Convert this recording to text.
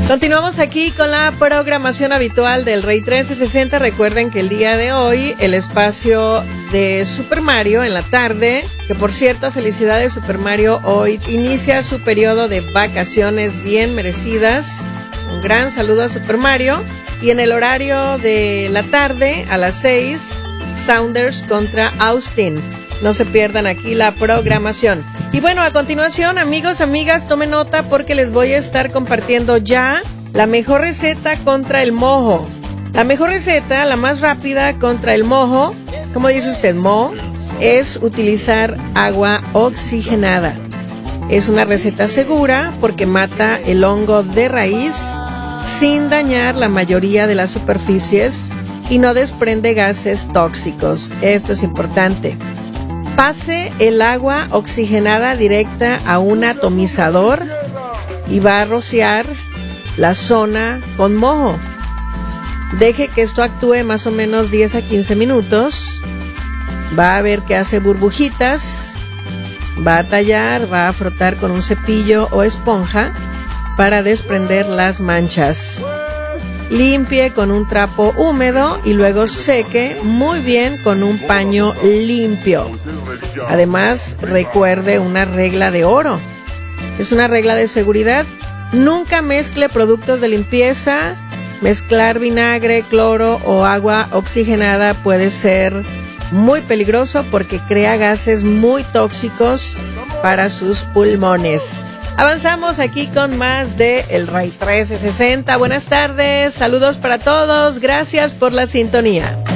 Continuamos aquí con la programación habitual del Rey 1360. Recuerden que el día de hoy el espacio de Super Mario en la tarde, que por cierto, felicidades Super Mario, hoy inicia su periodo de vacaciones bien merecidas. Un gran saludo a Super Mario. Y en el horario de la tarde, a las 6, Sounders contra Austin. No se pierdan aquí la programación. Y bueno, a continuación, amigos, amigas, tomen nota porque les voy a estar compartiendo ya la mejor receta contra el mojo. La mejor receta, la más rápida contra el mojo, ¿cómo dice usted, moho? Es utilizar agua oxigenada. Es una receta segura porque mata el hongo de raíz sin dañar la mayoría de las superficies y no desprende gases tóxicos. Esto es importante. Pase el agua oxigenada directa a un atomizador y va a rociar la zona con moho. Deje que esto actúe más o menos 10 a 15 minutos. Va a ver que hace burbujitas. Va a tallar, va a frotar con un cepillo o esponja para desprender las manchas. Limpie con un trapo húmedo y luego seque muy bien con un paño limpio. Además, recuerde una regla de oro. Es una regla de seguridad. Nunca mezcle productos de limpieza. Mezclar vinagre, cloro o agua oxigenada puede ser muy peligroso porque crea gases muy tóxicos para sus pulmones. Avanzamos aquí con más de El Rey 1360. Buenas tardes, saludos para todos, gracias por la sintonía.